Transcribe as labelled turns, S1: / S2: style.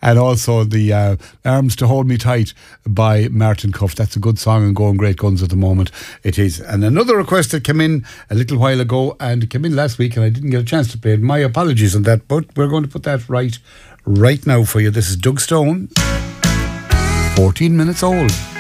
S1: And also the Arms to Hold Me Tight by Martin Cuff. That's a good song and going great guns at the moment. It is. And another request that came in a little while ago and came in last week and I didn't get a chance to play it. My apologies on that, but we're going to put that right now for you. This is Doug Stone, 14 Minutes Old.